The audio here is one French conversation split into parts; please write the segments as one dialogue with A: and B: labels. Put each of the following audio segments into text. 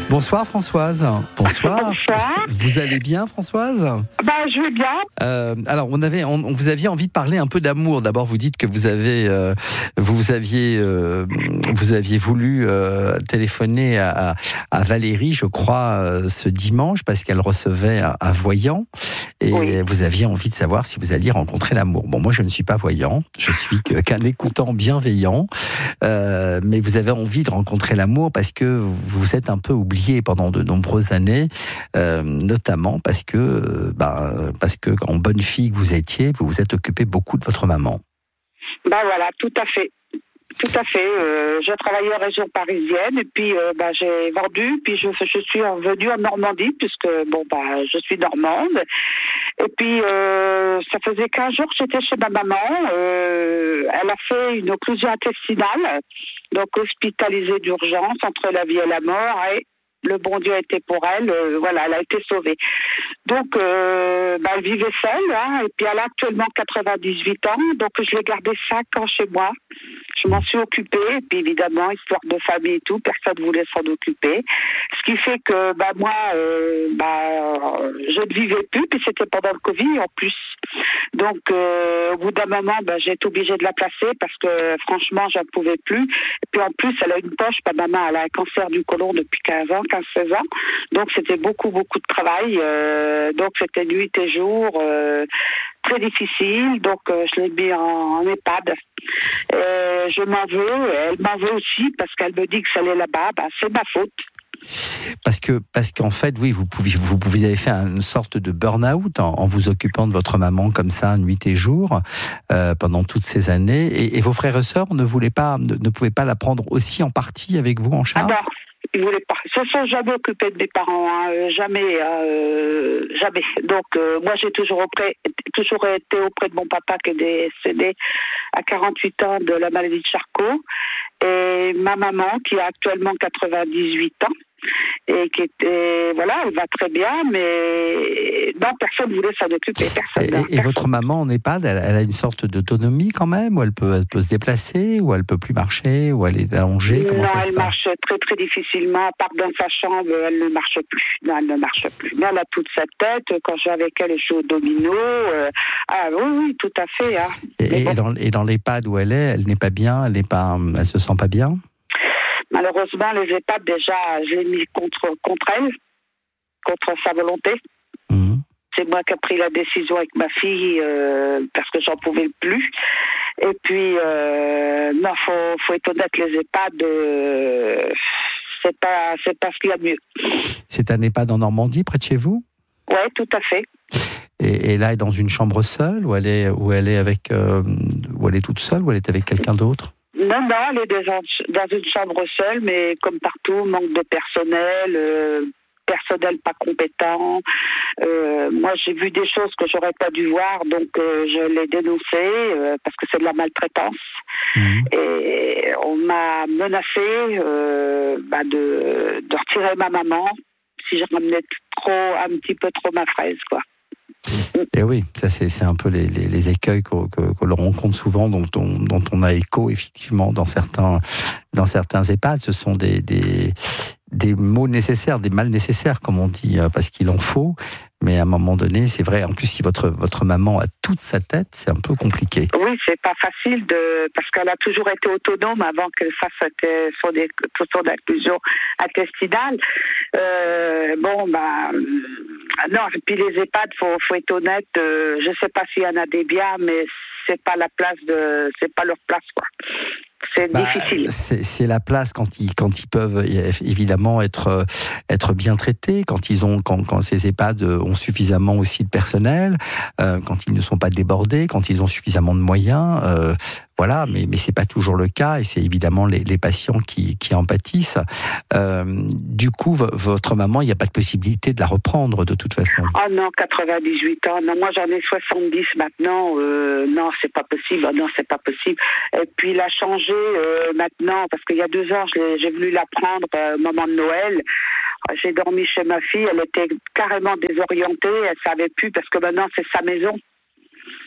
A: Bonsoir Françoise. Bonsoir.
B: Bonsoir.
A: Vous allez bien Françoise ?
B: Je vais bien.
A: Alors vous aviez envie de parler un peu d'amour. D'abord vous dites que vous aviez voulu téléphoner à Valérie, je crois, ce dimanche parce qu'elle recevait un voyant et
B: Oui.
A: vous aviez envie de savoir si vous alliez rencontrer l'amour. Bon, moi je ne suis pas voyant, je suis qu'un écoutant bienveillant, mais vous avez envie de rencontrer l'amour parce que vous êtes un peu oublié pendant de nombreuses années, notamment parce que en bonne fille que vous étiez, vous vous êtes occupé beaucoup de votre maman.
B: Voilà, tout à fait. Tout à fait. Je travaillais en région parisienne et puis j'ai vendu. Puis je suis revenue en Normandie puisque je suis normande. Et puis ça faisait 15 jours que j'étais chez ma maman. Elle a fait une occlusion intestinale, donc hospitalisée d'urgence entre la vie et la mort. Et le bon Dieu a été pour elle. Elle a été sauvée. Donc, elle vivait seule, et puis elle a actuellement 98 ans, donc je l'ai gardée 5 ans chez moi. Je m'en suis occupée, et puis évidemment, histoire de famille et tout, personne ne voulait s'en occuper. Ce qui fait que, je ne vivais plus, puis c'était pendant le Covid en plus. Donc, au bout d'un moment, j'ai été obligée de la placer parce que, franchement, je ne pouvais plus. Et puis en plus, elle a une poche, ma maman, elle a un cancer du côlon depuis 15-16 ans. Donc, c'était beaucoup de travail. Donc, c'était nuit et jour, très difficile. Donc, je l'ai mis en EHPAD. Je m'en veux. Elle m'en veut aussi parce qu'elle me dit que ça allait là-bas. C'est ma faute.
A: Parce qu'en fait, oui, vous avez fait une sorte de burn-out en vous occupant de votre maman comme ça, nuit et jour, pendant toutes ces années. Et vos frères et sœurs ne pouvaient pas la prendre aussi en partie avec vous en charge ?
B: Alors, ils voulaient pas. Ils se sont jamais occupés de mes parents, jamais. Donc, moi, j'ai toujours été auprès de mon papa qui est décédé à 48 ans de la maladie de Charcot, et ma maman qui a actuellement 98 ans. Et qui était, elle va très bien, mais non, personne ne voulait s'en occuper, personne.
A: Et votre maman en EHPAD, elle a une sorte d'autonomie quand même, où elle peut se déplacer, où elle peut plus marcher, où elle est allongée, comment ça se passe ?
B: Elle marche très très difficilement, à part dans sa chambre, elle ne marche plus. Non, elle ne marche plus. Mais elle a toute sa tête, quand je suis avec elle, je joue au domino. Oui, tout à fait. Hein.
A: Et dans l'EHPAD où elle est, elle n'est pas bien, elle se sent pas bien ?
B: Malheureusement, les EHPAD, déjà, je l'ai mis contre elle, contre sa volonté.
A: Mmh.
B: C'est moi qui ai pris la décision avec ma fille parce que j'en pouvais plus. Et puis, faut être honnête, les EHPAD, c'est pas ce qu'il y a de mieux.
A: C'est un EHPAD en Normandie, près de chez vous ?
B: Oui, tout à fait.
A: Et là, elle est dans une chambre seule, ou elle est toute seule, ou elle est avec quelqu'un d'autre ?
B: Non, elle est dans une chambre seule, mais comme partout, manque de personnel pas compétent. Moi, j'ai vu des choses que j'aurais pas dû voir, donc je l'ai dénoncé parce que c'est de la maltraitance. Mmh. Et on m'a menacé de retirer ma maman si je ramenais un petit peu trop ma fraise, quoi.
A: Et oui, ça c'est un peu les écueils que l'on rencontre souvent, dont on a écho effectivement dans certains EHPAD. Ce sont des maux nécessaires, des mal nécessaires, comme on dit, parce qu'il en faut. Mais à un moment donné, c'est vrai. En plus, si votre maman a toute sa tête, c'est un peu compliqué.
B: Oui, c'est pas facile parce qu'elle a toujours été autonome avant qu'elle fasse son inclusion intestinale. Non. Et puis les EHPAD, faut être honnête. Je sais pas s'il y en a des biens, mais c'est pas leur place, quoi. C'est difficile.
A: C'est la place quand ils peuvent évidemment être bien traités, quand ces EHPAD ont suffisamment aussi de personnel, quand ils ne sont pas débordés, quand ils ont suffisamment de moyens. Mais c'est pas toujours le cas, et c'est évidemment les patients qui en pâtissent. Du coup, votre maman, il n'y a pas de possibilité de la reprendre de toute façon.
B: Oh non, 98 ans. Non, moi j'en ai 70 maintenant. Non, c'est pas possible. Non, c'est pas possible. Et puis il a changé maintenant, parce qu'il y a 2 ans, j'ai voulu la prendre au moment de Noël. J'ai dormi chez ma fille, elle était carrément désorientée, elle savait plus, parce que maintenant c'est sa maison.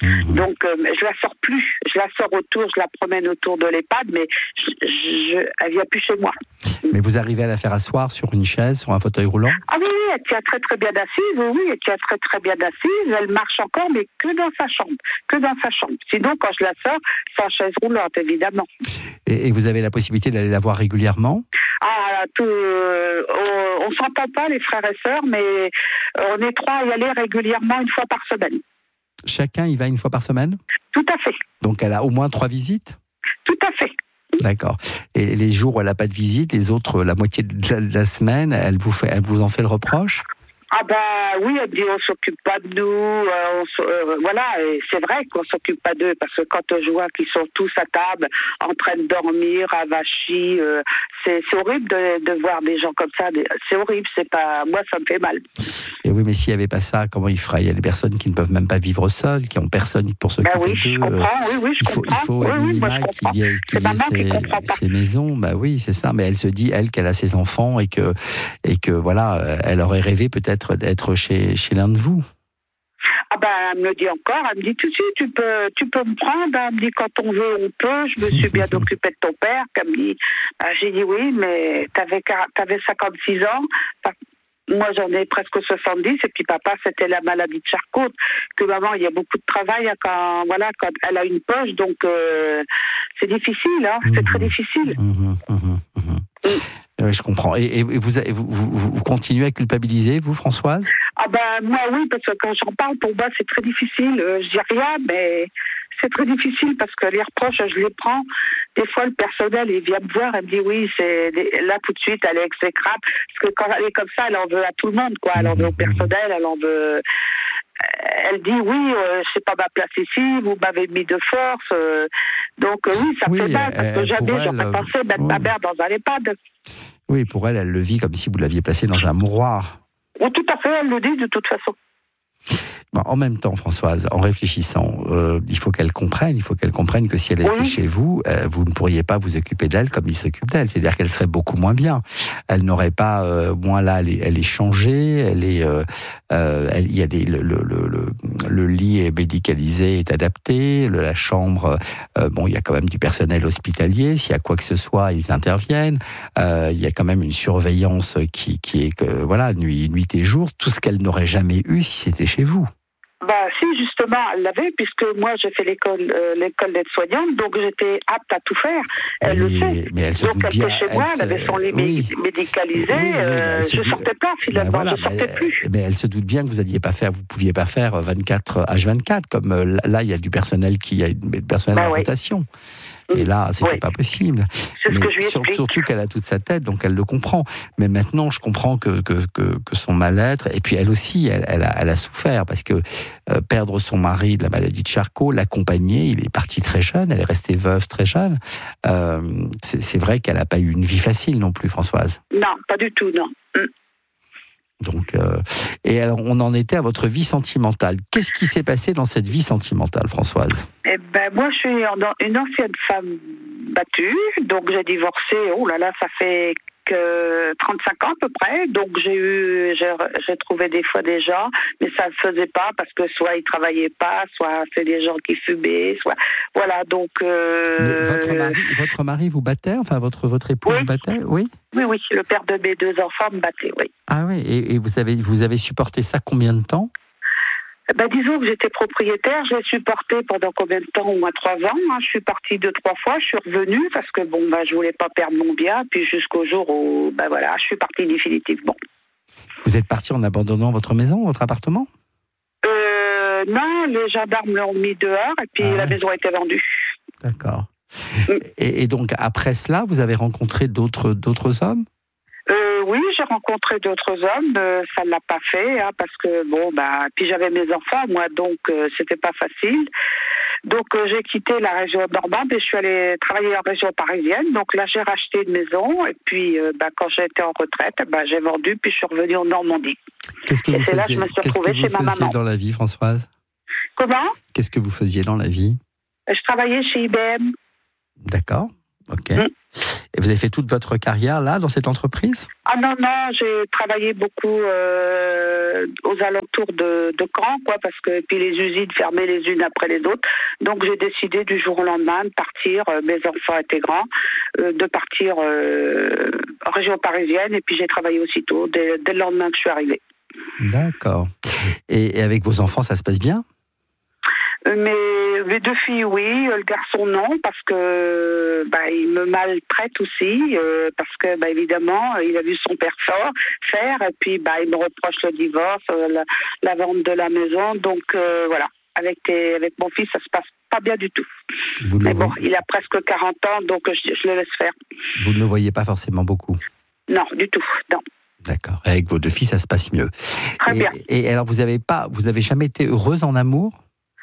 B: Donc, je la sors plus. Je la sors autour, je la promène autour de l'EHPAD, mais elle vient plus chez moi.
A: Mais vous arrivez à la faire asseoir sur une chaise, sur un fauteuil roulant?
B: Ah oui, elle tient très très bien assise. Oui, elle tient très très bien assise. Elle marche encore, mais que dans sa chambre. Que dans sa chambre. Sinon, quand je la sors, c'est en chaise roulante, évidemment.
A: Et vous avez la possibilité d'aller la voir régulièrement?
B: Ah, on s'entend pas, les frères et sœurs, mais on est 3 à y aller régulièrement, une fois par semaine.
A: Chacun y va une fois par semaine?
B: Tout à fait.
A: Donc elle a au moins 3 visites?
B: Tout à fait.
A: D'accord. Et les jours où elle n'a pas de visite, les autres, la moitié de la semaine, elle vous en fait le reproche?
B: Ah ben oui, elle dit on s'occupe pas de nous, voilà, et c'est vrai qu'on s'occupe pas d'eux, parce que quand je vois qu'ils sont tous à table, en train de dormir, avachis, c'est horrible de voir des gens comme ça, c'est horrible, c'est pas, moi ça me fait mal.
A: Et oui, mais s'il n'y avait pas ça, comment il ferait? Il y a des personnes qui ne peuvent même pas vivre seules, qui n'ont personne pour s'occuper d'eux.
B: Oui, je comprends, je comprends.
A: Il faut à minima qu'il y ait ces maisons, oui, c'est ça, mais elle se dit, elle, qu'elle a ses enfants et que voilà, elle aurait rêvé peut-être d'être chez l'un de vous.
B: Ah ben, elle me le dit encore, elle me dit tout de suite, tu peux me prendre, elle me dit quand on veut, on peut, je me suis bien occupée de ton père, elle me dit, j'ai dit oui, mais t'avais 56 ans, moi j'en ai presque 70, et puis papa c'était la maladie de Charcot, que maman il y a beaucoup de travail quand elle a une poche, donc c'est difficile, c'est très difficile.
A: Oui, je comprends. Et vous continuez à culpabiliser, vous, Françoise?
B: Ah ben moi oui, parce que quand j'en parle, pour moi c'est très difficile. Je dis rien, mais c'est très difficile parce que les reproches, je les prends. Des fois, le personnel, il vient me voir, elle me dit oui, là tout de suite, elle est exécrable. Parce que quand elle est comme ça, elle en veut à tout le monde, quoi. Elle en veut au personnel, elle en veut. Elle dit oui, c'est pas ma place ici, vous m'avez mis de force. Donc oui, ça me fait mal parce que jamais j'aurais pensé mettre ma mère dans un EHPAD.
A: Oui, pour elle, elle le vit comme si vous l'aviez placée dans un mouroir.
B: Oui, tout à fait, elle le dit de toute façon.
A: Bon, en même temps, Françoise, en réfléchissant, il faut qu'elle comprenne que si elle était chez vous, vous ne pourriez pas vous occuper d'elle comme il s'occupe d'elle. C'est-à-dire qu'elle serait beaucoup moins bien. Elle n'aurait pas, moins là, elle est changée, il y a le lit est médicalisé, est adapté, la chambre, il y a quand même du personnel hospitalier. S'il y a quoi que ce soit, ils interviennent. Il y a quand même une surveillance qui est nuit et jour, tout ce qu'elle n'aurait jamais eu si c'était chez vous.
B: Si, justement, elle l'avait, puisque moi, j'ai fait l'école d'aide-soignante, donc j'étais apte à tout faire. Elle le sait.
A: Mais elle se
B: donc,
A: doute
B: elle
A: bien.
B: était chez moi, elle avait son lit médicalisé, je ne sortais pas, finalement, je ne sortais plus.
A: Mais elle se doute bien que vous ne pouviez pas faire 24 comme là, il y a du personnel en rotation. Et là, c'était pas possible.
B: C'est ce que je lui explique.
A: Surtout qu'elle a toute sa tête, donc elle le comprend. Mais maintenant, je comprends que son mal-être, et puis elle aussi, elle a souffert, parce que perdre son mari de la maladie de Charcot, l'accompagner, il est parti très jeune, elle est restée veuve très jeune. C'est vrai qu'elle n'a pas eu une vie facile non plus, Françoise.
B: Non, pas du tout, non.
A: Donc, et alors, on en était à votre vie sentimentale. Qu'est-ce qui s'est passé dans cette vie sentimentale, Françoise?
B: Eh ben, moi, je suis une ancienne femme battue, donc j'ai divorcé. Oh là là, ça fait que 35 ans à peu près. Donc j'ai trouvé des fois des gens, mais ça ne faisait pas parce que soit ils travaillaient pas, soit c'est des gens qui fumaient, soit voilà. Donc.
A: Mais votre mari vous battait, enfin votre époux vous battait, oui.
B: Oui, le père de mes 2 enfants me battait, oui.
A: Ah oui, et vous avez supporté ça combien de temps?
B: Disons que j'étais propriétaire, je l'ai supporté pendant combien de temps? Au moins 3 ans. Je suis partie 2-3 fois, je suis revenue parce que je voulais pas perdre mon bien, puis jusqu'au jour où, je suis partie définitivement.
A: Vous êtes partie en abandonnant votre maison, votre appartement?
B: Non, les gendarmes l'ont mis dehors et puis la maison a été vendue.
A: D'accord. Et donc, après cela, vous avez rencontré d'autres hommes?
B: Oui, j'ai rencontré d'autres hommes, ça ne l'a pas fait, parce que, puis j'avais mes enfants, moi, donc c'était pas facile. Donc j'ai quitté la région normande et je suis allée travailler en région parisienne. Donc là, j'ai racheté une maison et puis quand j'ai été en retraite, j'ai vendu, puis je suis revenue en Normandie.
A: Qu'est-ce que vous faisiez dans la vie, Françoise?
B: Comment?
A: Qu'est-ce que vous faisiez dans la vie?
B: Je travaillais chez IBM.
A: D'accord. Ok. Et vous avez fait toute votre carrière là, dans cette entreprise?
B: Ah non, j'ai travaillé beaucoup aux alentours de Caen, quoi, parce que puis les usines fermaient les unes après les autres. Donc j'ai décidé du jour au lendemain de partir, mes enfants étaient grands, de partir en région parisienne, et puis j'ai travaillé aussitôt, dès le lendemain que je suis arrivée.
A: D'accord. Et avec vos enfants, ça se passe bien?
B: Mes 2 filles, oui. Le garçon, non, parce que il me maltraite aussi, parce que évidemment, il a vu son père faire, et puis il me reproche le divorce, la vente de la maison. Donc voilà, avec mon fils, ça se passe pas bien du tout. Mais bon, il a presque 40 ans, donc je le laisse faire.
A: Vous ne le voyez pas forcément beaucoup? Non,
B: du tout, non.
A: D'accord. Avec vos 2 filles, ça se passe mieux.
B: Très bien.
A: Et alors, vous avez jamais été heureuse en amour?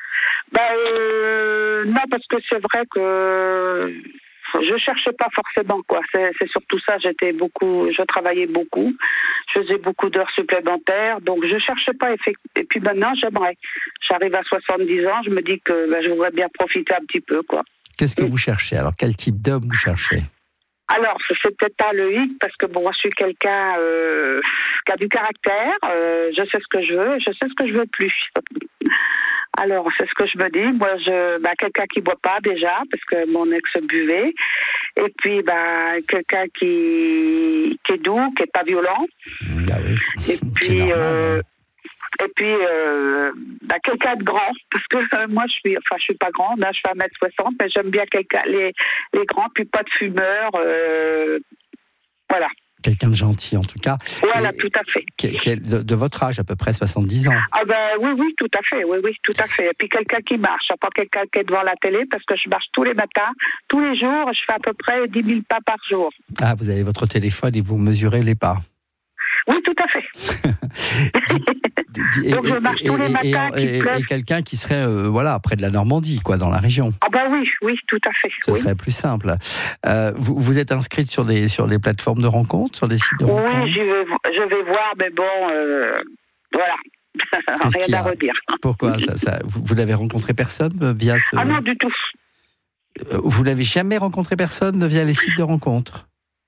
B: Non, parce que c'est vrai que je cherchais pas forcément, quoi. C'est surtout ça. Je travaillais beaucoup, je faisais beaucoup d'heures supplémentaires, donc je cherchais pas. Et puis maintenant, j'aimerais. J'arrive à 70 ans, je me dis que je voudrais bien profiter un petit peu, quoi.
A: Qu'est-ce que vous cherchez? Alors, quel type d'homme vous cherchez?
B: Alors, c'est peut-être pas le hic, parce que moi, je suis quelqu'un qui a du caractère. Je sais ce que je veux, et je sais ce que je veux plus. Alors, c'est ce que je me dis. Moi, quelqu'un qui boit pas déjà, parce que mon ex buvait. Et puis, quelqu'un qui est doux, qui est pas violent.
A: Ah oui.
B: Et puis, normal, et puis quelqu'un de grand, parce que moi, je suis pas grande, je fais 1m60, mais j'aime bien les grands, puis pas de fumeurs. Voilà.
A: Quelqu'un de gentil, en tout cas.
B: Voilà, tout à fait.
A: De votre âge, à peu près 70 ans.
B: Ah oui, tout à fait, oui, tout à fait. Et puis quelqu'un qui marche, pas quelqu'un qui est devant la télé, parce que je marche tous les matins, tous les jours, je fais à peu près 10 000 pas par jour.
A: Ah, vous avez votre téléphone et vous mesurez les pas.
B: Oui, tout à fait. Donc je marche tous les matins.
A: Et quelqu'un qui serait près de la Normandie, quoi, dans la région.
B: Ah oui, tout à fait.
A: Ce serait plus simple. Vous êtes inscrite sur les plateformes de rencontres, sur des sites de rencontres?
B: Oui, je vais voir, mais bon, voilà. Rien à redire.
A: Pourquoi vous n'avez rencontré personne via ce...
B: Ah non, du tout.
A: Vous n'avez jamais rencontré personne via les sites de rencontres?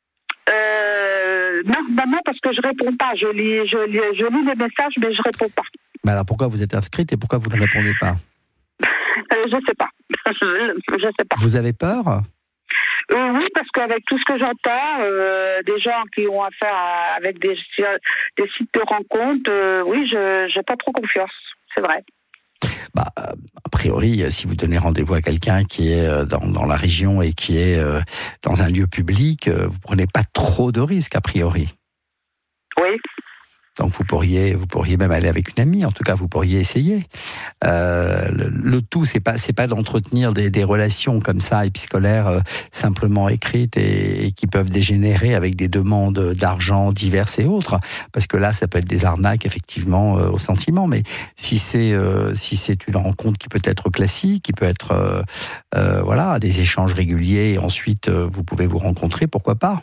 B: Non, parce que je réponds pas. Je lis les messages, mais je réponds pas.
A: Mais alors pourquoi vous êtes inscrite et pourquoi vous ne répondez pas?
B: Je sais pas. Je sais pas.
A: Vous avez peur?
B: Oui, parce qu'avec tout ce que j'entends, des gens qui ont affaire avec des sites de rencontres, oui, je n'ai pas trop confiance. C'est vrai.
A: A priori, si vous donnez rendez-vous à quelqu'un qui est dans la région et qui est dans un lieu public, vous prenez pas trop de risques, a priori.
B: Oui.
A: Donc vous pourriez même aller avec une amie. En tout cas, vous pourriez essayer. Le tout, c'est pas d'entretenir des relations comme ça épistolaires simplement écrites et qui peuvent dégénérer avec des demandes d'argent diverses et autres. Parce que là, ça peut être des arnaques effectivement au sentiment. Mais si c'est une rencontre qui peut être classique, qui peut être des échanges réguliers et ensuite vous pouvez vous rencontrer, pourquoi pas?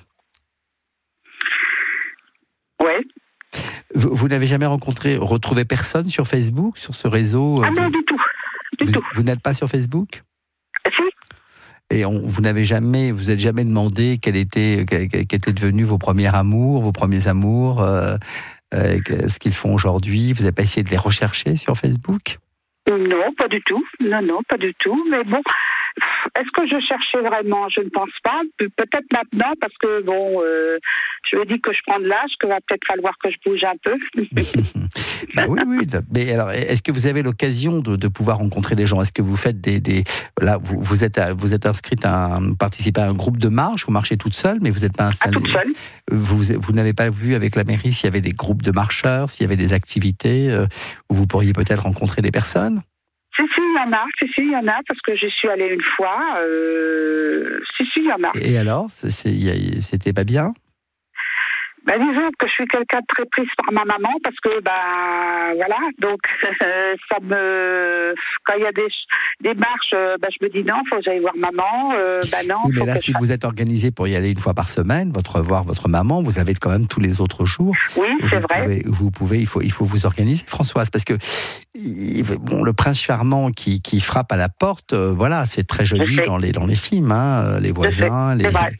B: Ouais.
A: Vous n'avez jamais retrouvé personne sur Facebook, sur ce réseau?
B: Ah non, du tout.
A: Vous n'êtes pas sur Facebook?
B: Si.
A: Et vous êtes jamais demandé quels étaient devenus vos premiers amours, vos premiers amours, ce qu'ils font aujourd'hui? Vous n'avez pas essayé de les rechercher sur Facebook?
B: Non, pas du tout. Non, pas du tout. Mais bon, est-ce que je cherchais vraiment? Je ne pense pas. Peut-être maintenant, parce que je me dis que je prends de l'âge, qu'il va peut-être falloir que je bouge un peu.
A: Oui. Mais alors, est-ce que vous avez l'occasion de pouvoir rencontrer des gens? Est-ce que vous faites là, vous êtes inscrite participer à un groupe de marche? Vous marchez toute seule, mais vous n'êtes pas installée.
B: Toute seule.
A: Vous n'avez pas vu avec la mairie s'il y avait des groupes de marcheurs, s'il y avait des activités où vous pourriez peut-être rencontrer des personnes?
B: Si, il y en a, parce que j'y suis allée une fois. Si, il y en a.
A: Et alors, c'était pas bien?
B: Ben, disons que je suis quelqu'un de très prise par ma maman parce que voilà, donc ça me, quand il y a des marches, je me dis non, faut que j'aille voir maman. Non.
A: Oui, mais
B: faut
A: là,
B: que
A: si vous êtes organisé pour y aller une fois par semaine, voir votre maman, vous avez quand même tous les autres jours.
B: Oui, c'est vrai.
A: Vous pouvez, il faut vous organiser, Françoise, parce que bon, le prince charmant qui frappe à la porte, voilà, c'est très joli dans les films, hein, les voisins,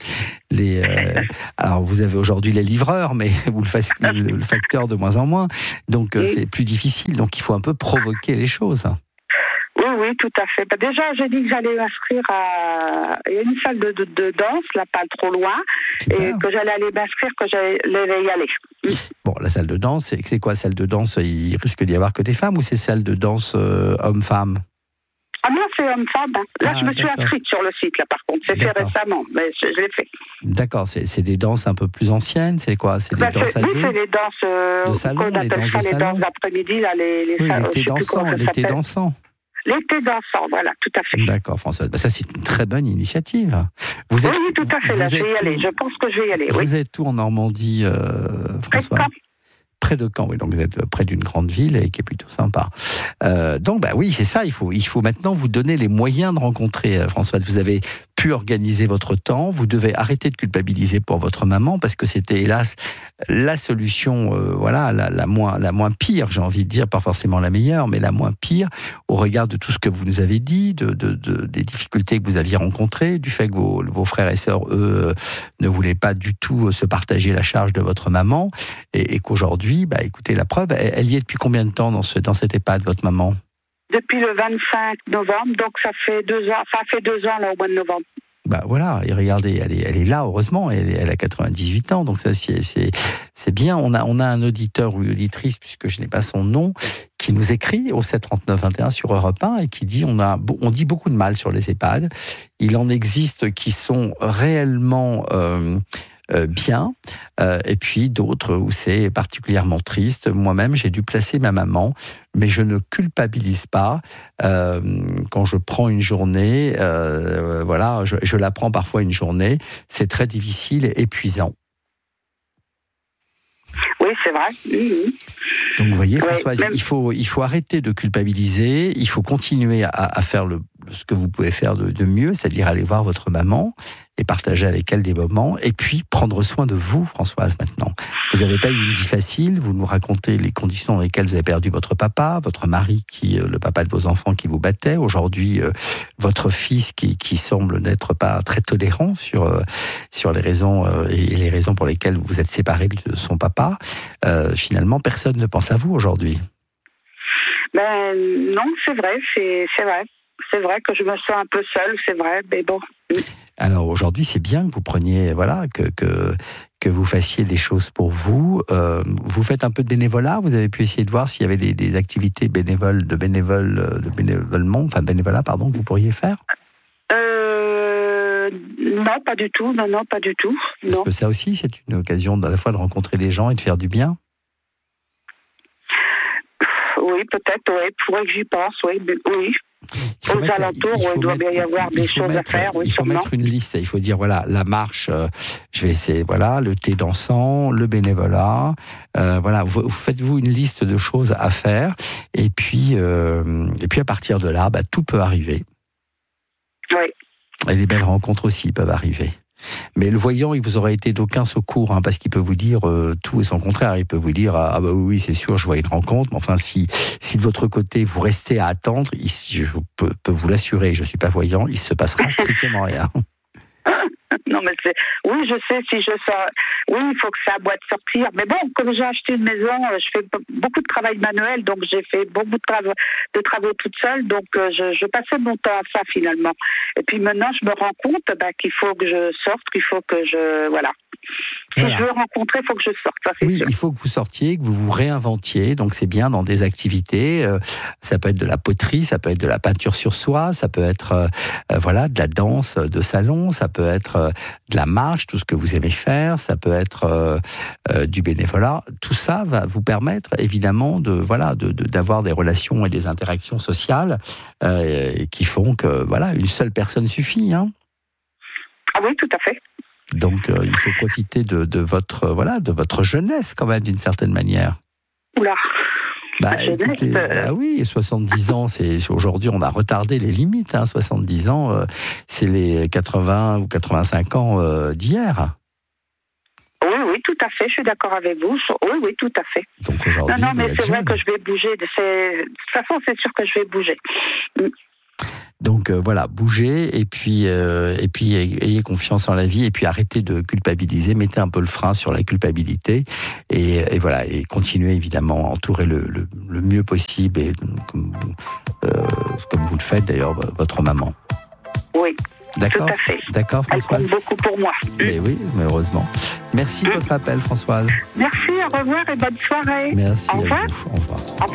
A: alors vous avez aujourd'hui les livreurs, mais vous le facteur de moins en moins, donc
B: oui.
A: C'est plus difficile. Donc il faut un peu provoquer les choses.
B: Oui, tout à fait. Déjà, j'ai dit que j'allais m'inscrire il y a une salle de danse, là, pas trop loin,
A: Super.
B: et que j'allais aller m'inscrire, que j'allais y aller.
A: Bon, la salle de danse, c'est quoi, salle de danse? Il risque d'y avoir que des femmes, ou c'est salle de danse homme-femme?
B: Ah non, c'est homme-femme. Là, je me suis
A: d'accord.
B: inscrite sur le site, là, par contre. C'est fait récemment, mais je l'ai fait.
A: D'accord, c'est des danses un peu plus anciennes, c'est quoi? C'est des danses à deux?
B: Oui, c'est les danses
A: de salon,
B: les danses d'après-midi, là, les
A: l'été dansant, l'été dansant.
B: L'été dansant, voilà, tout à fait.
A: D'accord, Françoise. Ça, c'est une très bonne initiative. Oui,
B: tout à fait. Là, je vais y aller. Je pense que je vais y aller.
A: Vous êtes où en Normandie, François? Près de Caen, oui, donc vous êtes près d'une grande ville et qui est plutôt sympa. Donc, oui, c'est ça, il faut maintenant vous donner les moyens de rencontrer Françoise. Vous avez pu organiser votre temps, vous devez arrêter de culpabiliser pour votre maman, parce que c'était, hélas, la solution, la moins pire, j'ai envie de dire, pas forcément la meilleure, mais la moins pire, au regard de tout ce que vous nous avez dit, des difficultés que vous aviez rencontrées, du fait que vos frères et sœurs, eux, ne voulaient pas du tout se partager la charge de votre maman, et qu'aujourd'hui, écoutez, la preuve, elle y est depuis combien de temps dans cette EHPAD, votre maman?
B: Depuis le 25 novembre, donc ça fait 2 ans. Ça fait 2 ans là au mois de novembre.
A: Voilà, et regardez, elle est là, heureusement, elle a 98 ans, donc ça c'est bien. On a un auditeur ou auditrice, puisque je n'ai pas son nom, qui nous écrit au 739-21 sur Europe 1 et qui dit on dit beaucoup de mal sur les EHPAD. Il en existe qui sont réellement bien, et puis d'autres où c'est particulièrement triste. Moi-même, j'ai dû placer ma maman, mais je ne culpabilise pas quand je prends une journée. Je la prends parfois une journée. C'est très difficile et épuisant.
B: Oui, c'est vrai. Mmh.
A: Donc vous voyez, Françoise, il faut arrêter de culpabiliser, il faut continuer à faire ce que vous pouvez faire de mieux, c'est-à-dire aller voir votre maman et partager avec elle des moments, et puis prendre soin de vous, Françoise, maintenant. Vous n'avez pas eu une vie facile, vous nous racontez les conditions dans lesquelles vous avez perdu votre papa, votre mari, le papa de vos enfants qui vous battait, aujourd'hui votre fils qui semble n'être pas très tolérant sur les raisons et les raisons pour lesquelles vous êtes séparés de son papa. Finalement, personne ne pense à vous aujourd'hui.
B: Non, c'est vrai, c'est vrai. C'est vrai que je me sens un peu seule, c'est vrai, mais bon.
A: Alors aujourd'hui, c'est bien que vous preniez, que vous fassiez des choses pour vous. Vous faites un peu de bénévolat. Vous avez pu essayer de voir s'il y avait des activités bénévolat, que vous pourriez faire.
B: Non, pas du tout. Non, pas du tout.
A: Parce que ça aussi, c'est une occasion à la fois de rencontrer des gens et de faire du bien.
B: Oui, peut-être, oui. Il faudrait que j'y pense, oui. Aux alentours, il doit bien y avoir des choses à faire.
A: Il faut mettre une liste. Il faut dire, la marche, je vais essayer, le thé dansant, le bénévolat. Faites-vous une liste de choses à faire. Et puis à partir de là, tout peut arriver.
B: Oui.
A: Et les belles rencontres aussi peuvent arriver. Mais le voyant, il vous aurait été d'aucun secours, parce qu'il peut vous dire tout et son contraire. Il peut vous dire oui, c'est sûr, je vois une rencontre. Mais enfin, si de votre côté vous restez à attendre, je peux vous l'assurer, je suis pas voyant, il se passera strictement rien.
B: Non, mais oui, je sais, si je sors. Oui, il faut que ça boîte sortir. Mais bon, comme j'ai acheté une maison, je fais beaucoup de travail manuel, donc j'ai fait beaucoup de travaux toute seule, donc je passais mon temps à ça finalement. Et puis maintenant, je me rends compte qu'il faut que je sorte, qu'il faut que je. Voilà. Si je veux rencontrer, il faut que je sorte. Ça, c'est sûr.
A: Il faut que vous sortiez, que vous vous réinventiez. Donc c'est bien dans des activités. Ça peut être de la poterie, ça peut être de la peinture sur soie, ça peut être de la danse de salon, ça peut être de la marche, tout ce que vous aimez faire, ça peut être du bénévolat. Tout ça va vous permettre évidemment d'avoir des relations et des interactions sociales qui font que une seule personne suffit.
B: Ah oui, tout à fait.
A: Donc, il faut profiter de votre jeunesse quand même, d'une certaine manière.
B: Oula.
A: Écoutez, oui, 70 ans, aujourd'hui, on a retardé les limites. 70 ans, c'est les 80 ou 85 ans d'hier.
B: Oui, tout à fait, je suis d'accord avec vous. Oui, tout à fait.
A: Donc aujourd'hui,
B: non, mais c'est vrai que je vais bouger. De toute façon, c'est sûr que je vais bouger.
A: Donc voilà, bougez et puis ayez confiance en la vie et puis arrêtez de culpabiliser, mettez un peu le frein sur la culpabilité et voilà, et continuez évidemment à entourer le mieux possible et comme vous le faites d'ailleurs votre maman.
B: Oui.
A: D'accord.
B: Tout à fait.
A: D'accord, Françoise.
B: Elle compte beaucoup pour moi.
A: Mais oui, mais heureusement. Merci de votre appel, Françoise.
B: Merci, au revoir et bonne soirée.
A: Merci.
B: Au revoir.
A: Au revoir.
B: Au revoir.